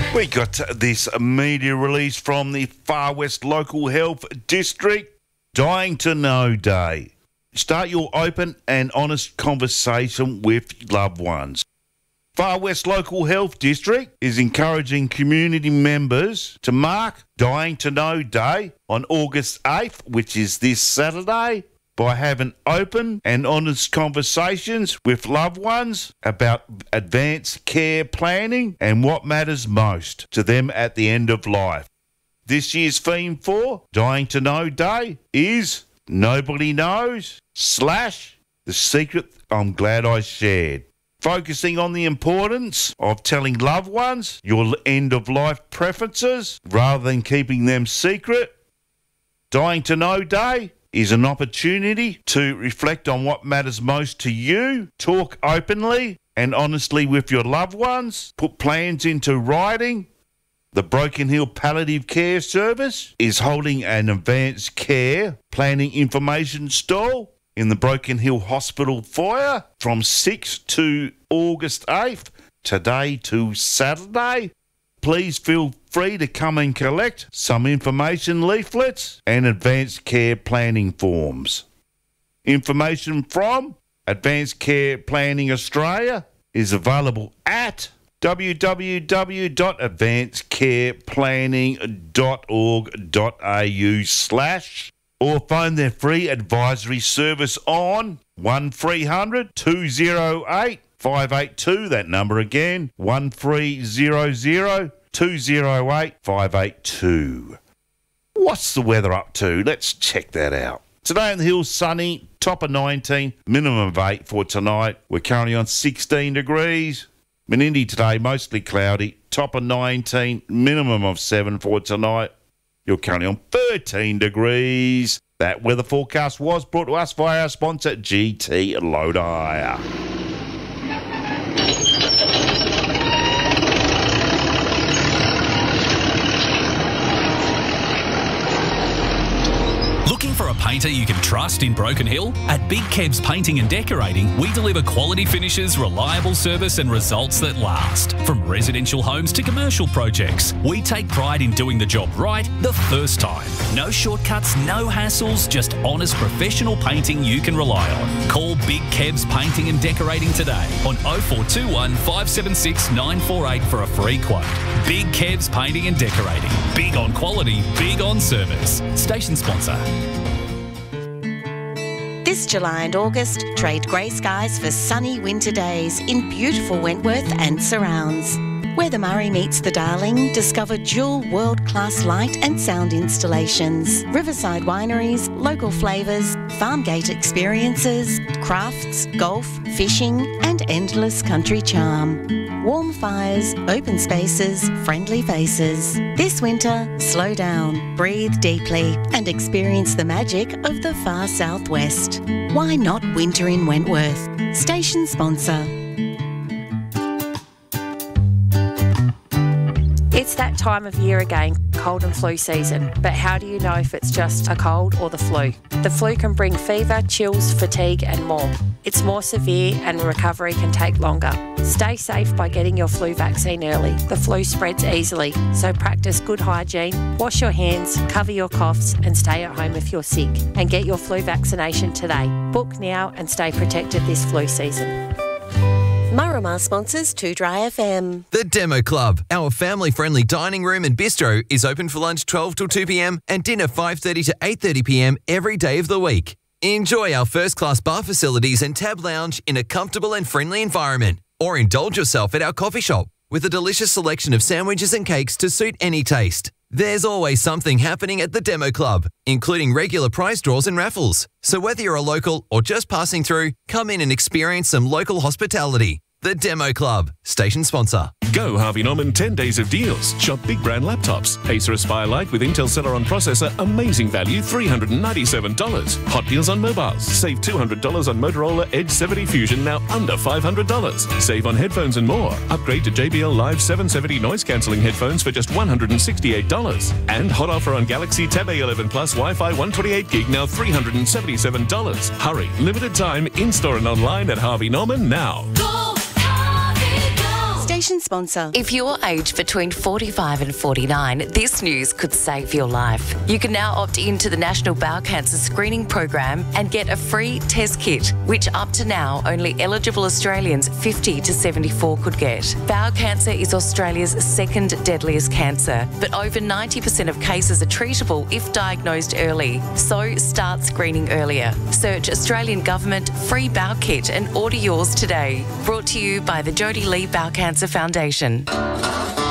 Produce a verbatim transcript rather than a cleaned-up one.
We got this media release from the Far West Local Health District. Dying to Know Day. Start your open and honest conversation with loved ones. Far West Local Health District is encouraging community members to mark Dying to Know Day on August eighth, which is this Saturday, by having open and honest conversations with loved ones about advanced care planning and what matters most to them at the end of life. This year's theme for Dying to Know Day is Nobody Knows slash The Secret I'm Glad I Shared. Focusing on the importance of telling loved ones your end-of-life preferences rather than keeping them secret. Dying to Know Day is an opportunity to reflect on what matters most to you, talk openly and honestly with your loved ones, put plans into writing. The Broken Hill Palliative Care Service is holding an advanced care planning information stall in the Broken Hill Hospital foyer from sixth to August eighth, today to Saturday. Please feel free to come and collect some information leaflets and advanced care planning forms. Information from Advanced Care Planning Australia is available at w w w dot advanced care planning dot org dot a u slash or phone their free advisory service on one three hundred two oh eight five eight two. That number again, one three hundred two oh eight five eight two. What's the weather up to? Let's check that out. Today in the hills, sunny, top of nineteen, minimum of eight for tonight. We're currently on sixteen degrees. Menindee today, mostly cloudy, top of nineteen, minimum of seven for tonight. You're currently on thirteen degrees. That weather forecast was brought to us by our sponsor, G T Load Hire. Looking for a painter you can trust in Broken Hill? At Big Kebs Painting and Decorating, we deliver quality finishes, reliable service and results that last. From residential homes to commercial projects, we take pride in doing the job right the first time. No shortcuts, no hassles, just honest professional painting you can rely on. Call Big Kebs Painting and Decorating today on oh four two one, five seven six, nine four eight for a free quote. Big Kebs Painting and Decorating. Big on quality, big on service. Station sponsor. This July and August, trade grey skies for sunny winter days in beautiful Wentworth and surrounds. Where the Murray meets the Darling, discover dual world-class light and sound installations, riverside wineries, local flavours, farm gate experiences, crafts, golf, fishing and endless country charm. Warm fires, open spaces, friendly faces. This winter, slow down, breathe deeply and experience the magic of the far southwest. Why not winter in Wentworth? Station sponsor. It's that time of year again, cold and flu season. But how do you know if it's just a cold or the flu? The flu can bring fever, chills, fatigue and more. It's more severe and recovery can take longer. Stay safe by getting your flu vaccine early. The flu spreads easily, so practice good hygiene, wash your hands, cover your coughs and stay at home if you're sick. And get your flu vaccination today. Book now and stay protected this flu season. Murramar sponsors two Dry F M. The Demo Club, our family-friendly dining room and bistro, is open for lunch twelve till two p.m. and dinner five thirty to eight thirty p.m. every day of the week. Enjoy our first-class bar facilities and tab lounge in a comfortable and friendly environment. Or indulge yourself at our coffee shop with a delicious selection of sandwiches and cakes to suit any taste. There's always something happening at the Demo Club, including regular prize draws and raffles. So whether you're a local or just passing through, come in and experience some local hospitality. The Demo Club, station sponsor. Go Harvey Norman ten days of deals. Shop big brand laptops. Acer Aspire Lite with Intel Celeron processor, amazing value, three hundred ninety-seven dollars. Hot deals on mobiles. Save two hundred dollars on Motorola Edge seventy Fusion, now under five hundred dollars. Save on headphones and more. Upgrade to J B L Live seven seventy noise cancelling headphones for just one hundred sixty-eight dollars. And hot offer on Galaxy Tab A eleven Plus Wi-Fi one twenty-eight gig, now three hundred seventy-seven dollars. Hurry, limited time, in-store and online at Harvey Norman now. Station Station sponsor. If you're aged between forty-five and forty-nine, this news could save your life. You can now opt into the National Bowel Cancer Screening Program and get a free test kit, which up to now only eligible Australians fifty to seventy-four could get. Bowel cancer is Australia's second deadliest cancer, but over ninety percent of cases are treatable if diagnosed early. So start screening earlier. Search Australian Government Free Bowel Kit and order yours today. Brought to you by the Jodie Lee Bowel Cancer Foundation.